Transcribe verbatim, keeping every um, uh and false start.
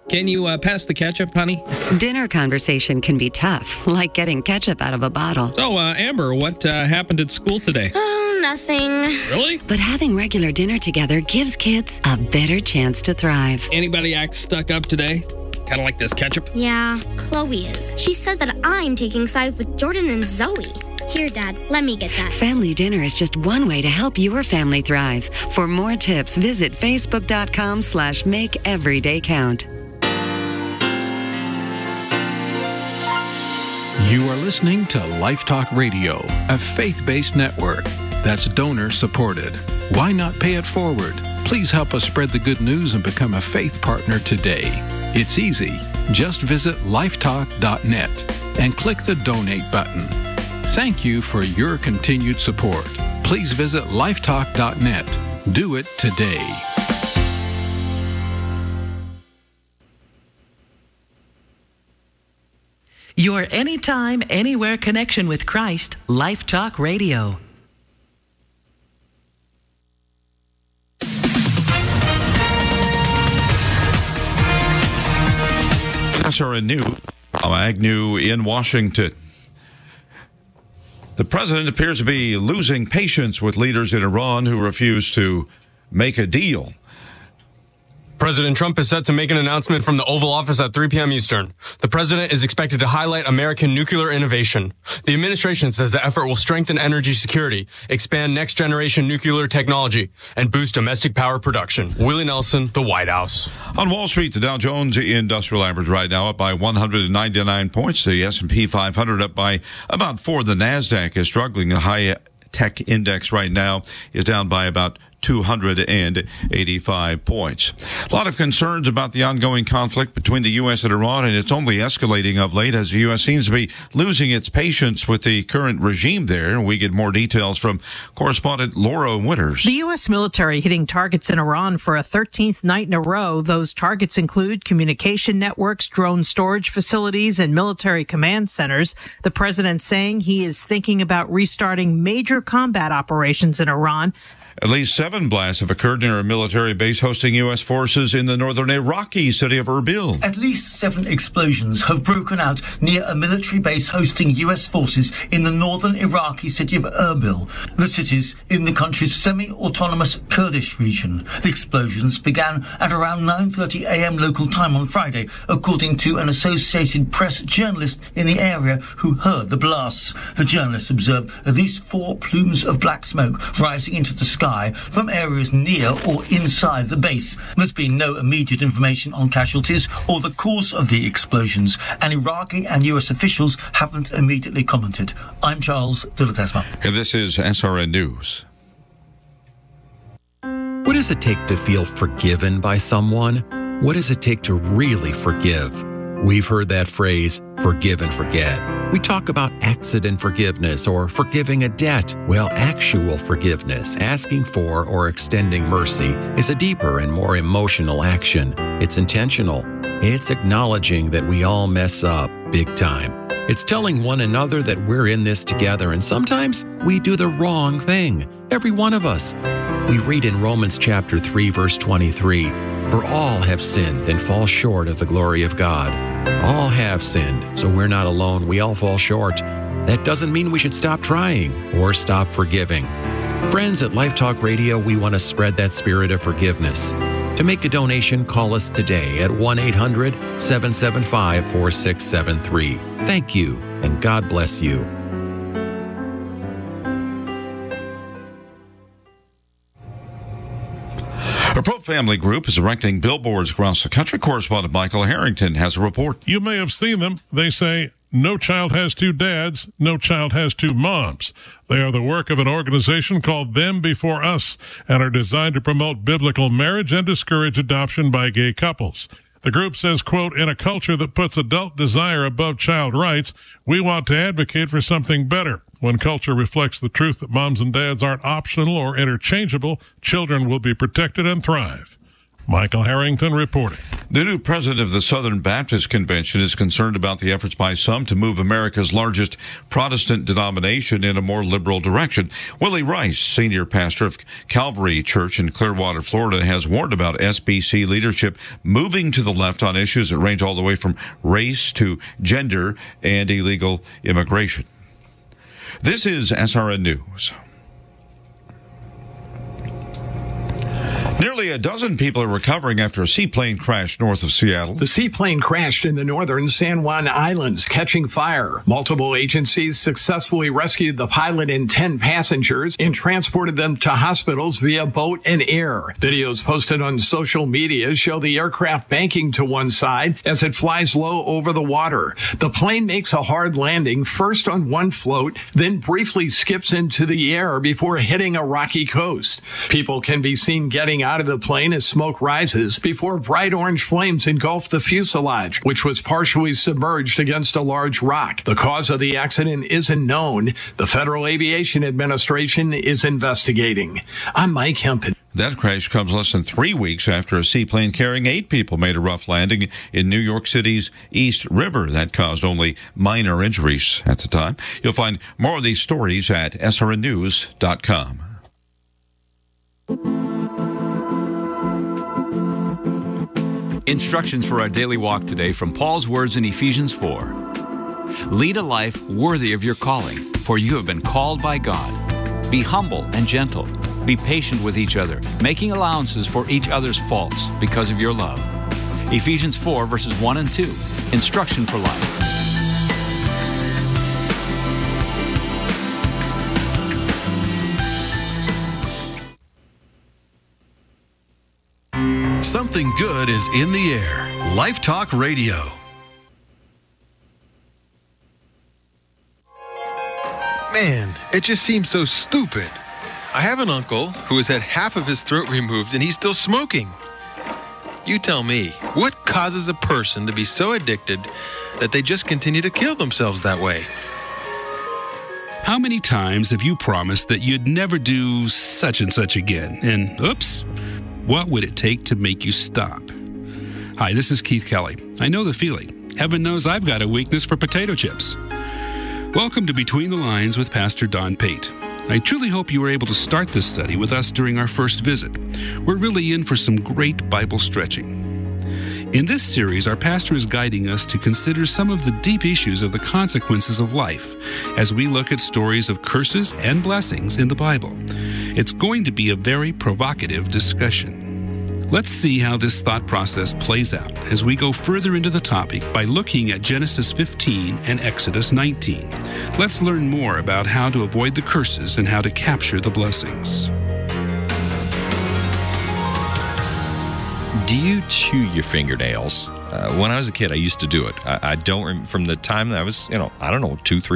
Can you uh, pass the ketchup, honey? Dinner conversation can be tough, like getting ketchup out of a bottle. So, uh, Amber, what uh, happened at school today? Oh, nothing. Really? But having regular dinner together gives kids a better chance to thrive. Anybody act stuck up today? Kind of like this ketchup? Yeah, Chloe is. She says that I'm taking sides with Jordan and Zoe. Here, Dad, let me get that. Family dinner is just one way to help your family thrive. For more tips, visit facebook.com slash make every day count. You are listening to Life Talk Radio, a faith-based network that's donor-supported. Why not pay it forward? Please help us spread the good news and become a faith partner today. It's easy. Just visit lifetalk dot net and click the donate button. Thank you for your continued support. Please visit lifetalk dot net. Do it today. Your anytime, anywhere connection with Christ, Life Talk Radio. S R N News, Agnew in Washington. The president appears to be losing patience with leaders in Iran who refuse to make a deal. President Trump is set to make an announcement from the Oval Office at three p.m. Eastern. The president is expected to highlight American nuclear innovation. The administration says the effort will strengthen energy security, expand next-generation nuclear technology, and boost domestic power production. Willie Nelson, the White House. On Wall Street, the Dow Jones Industrial Average right now up by one hundred ninety-nine points. The S and P five hundred up by about four. The NASDAQ is struggling. The high-tech index right now is down by about two hundred eighty-five points. A lot of concerns about the ongoing conflict between the U S and Iran, and it's only escalating of late as the U S seems to be losing its patience with the current regime there. We get more details from correspondent Laura Winters. The U S military hitting targets in Iran for a thirteenth night in a row. Those targets include communication networks, drone storage facilities, and military command centers. The president saying he is thinking about restarting major combat operations in Iran. At least seven blasts have occurred near a military base hosting U S forces in the northern Iraqi city of Erbil. At least seven explosions have broken out near a military base hosting U S forces in the northern Iraqi city of Erbil. The city's in the country's semi-autonomous Kurdish region. The explosions began at around nine thirty a.m. local time on Friday, according to an Associated Press journalist in the area who heard the blasts. The journalist observed at least four plumes of black smoke rising into the sky from areas near or inside the base. There's been no immediate information on casualties or the cause of the explosions, and Iraqi and U S officials haven't immediately commented. I'm Charles de la Tesma. And this is S R N News. What does it take to feel forgiven by someone? What does it take to really forgive? We've heard that phrase, forgive and forget. We talk about accident forgiveness or forgiving a debt. Well, actual forgiveness, asking for or extending mercy, is a deeper and more emotional action. It's intentional. It's acknowledging that we all mess up big time. It's telling one another that we're in this together, and sometimes we do the wrong thing. Every one of us. We read in Romans chapter three, verse twenty-three, "For all have sinned and fall short of the glory of God." All have sinned, so we're not alone. We all fall short. That doesn't mean we should stop trying or stop forgiving. Friends, at Life Talk Radio, we want to spread that spirit of forgiveness. To make a donation, call us today at one eight hundred seven seven five four six seven three. Thank you, and God bless you. A pro-family group is erecting billboards across the country. Correspondent Michael Harrington has a report. You may have seen them. They say, "No child has two dads, no child has two moms." They are the work of an organization called Them Before Us and are designed to promote biblical marriage and discourage adoption by gay couples. The group says, quote, "In a culture that puts adult desire above child rights, we want to advocate for something better. When culture reflects the truth that moms and dads aren't optional or interchangeable, children will be protected and thrive." Michael Harrington reporting. The new president of the Southern Baptist Convention is concerned about the efforts by some to move America's largest Protestant denomination in a more liberal direction. Willie Rice, senior pastor of Calvary Church in Clearwater, Florida, has warned about S B C leadership moving to the left on issues that range all the way from race to gender and illegal immigration. This is S R N News. Nearly a dozen people are recovering after a seaplane crashed north of Seattle. The seaplane crashed in the northern San Juan Islands, catching fire. Multiple agencies successfully rescued the pilot and ten passengers and transported them to hospitals via boat and air. Videos posted on social media show the aircraft banking to one side as it flies low over the water. The plane makes a hard landing, first on one float, then briefly skips into the air before hitting a rocky coast. People can be seen getting out of the plane as smoke rises before bright orange flames engulf the fuselage, which was partially submerged against a large rock. The cause of the accident isn't known. The Federal Aviation Administration is investigating. I'm Mike Hempen. That crash comes less than three weeks after a seaplane carrying eight people made a rough landing in New York City's East River. That caused only minor injuries at the time. You'll find more of these stories at S R N news dot com. Instructions for our daily walk today from Paul's words in Ephesians four. Lead a life worthy of your calling, for you have been called by God. Be humble and gentle. Be patient with each other, making allowances for each other's faults because of your love. Ephesians four, verses one and two. Instruction for life. Something good is in the air. Life Talk Radio. Man, it just seems so stupid. I have an uncle who has had half of his throat removed and he's still smoking. You tell me, what causes a person to be so addicted that they just continue to kill themselves that way? How many times have you promised that you'd never do such and such again? And oops, what would it take to make you stop? Hi, this is Keith Kelly. I know the feeling. Heaven knows I've got a weakness for potato chips. Welcome to Between the Lines with Pastor Don Pate. I truly hope you were able to start this study with us during our first visit. We're really in for some great Bible stretching. In this series, our pastor is guiding us to consider some of the deep issues of the consequences of life as we look at stories of curses and blessings in the Bible. It's going to be a very provocative discussion. Let's see how this thought process plays out as we go further into the topic by looking at Genesis fifteen and Exodus nineteen. Let's learn more about how to avoid the curses and how to capture the blessings. Do you chew your fingernails? Uh, when I was a kid, I used to do it. I, I don't, rem- from the time that I was, you know, I don't know, two, three